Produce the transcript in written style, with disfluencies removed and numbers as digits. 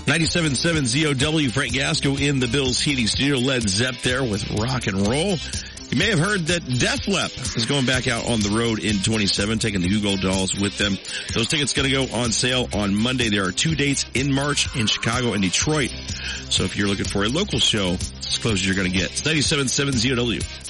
97.7 ZOW, Frank Gasco in the Bills Heating Studio. Led Zepp there with Rock and Roll. You may have heard that Def Lep is going back out on the road in 27, taking the Hugo Dolls with them. Those tickets going to go on sale on Monday. There are 2 dates in March in Chicago and Detroit. So if you're looking for a local show, it's as close as you're going to get. It's 97.7 ZOW.